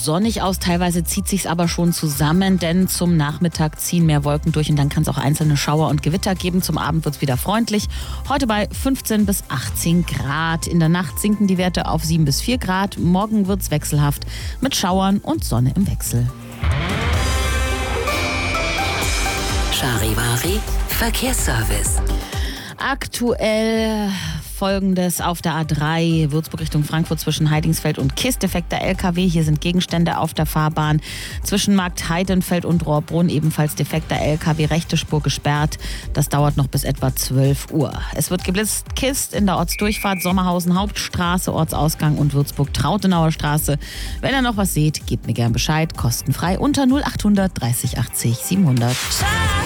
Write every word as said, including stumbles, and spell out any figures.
sonnig aus, teilweise zieht sich's aber schon zusammen, denn zum Nachmittag ziehen mehr Wolken durch und dann kann es auch einzelne Schauer und Gewitter geben. Zum Abend wird's wieder freundlich. Heute bei fünfzehn bis achtzehn Grad. In der Nacht sinken die Werte auf sieben bis vier Grad. Morgen wird's wechselhaft mit Schauern und Sonne im Wechsel. Charivari Verkehrsservice. Aktuell Folgendes auf der A drei, Würzburg Richtung Frankfurt zwischen Heidingsfeld und Kist, defekter L K W. Hier sind Gegenstände auf der Fahrbahn. Zwischen Markt Heidenfeld und Rohrbrunn ebenfalls defekter L K W, rechte Spur gesperrt. Das dauert noch bis etwa zwölf Uhr. Es wird geblitzt Kist in der Ortsdurchfahrt, Sommerhausen Hauptstraße, Ortsausgang und Würzburg-Trautenauer Straße. Wenn ihr noch was seht, gebt mir gern Bescheid. Kostenfrei unter null acht hundert dreißig achtzig siebenhundert.